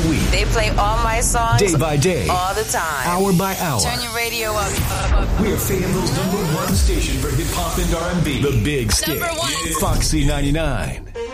week. They play all my songs. Day by day. All the time. Hour by hour. Turn your radio up. We're Fayetteville's #1 station for hip-hop and R&B. The Big Stick. #1. Foxy 99.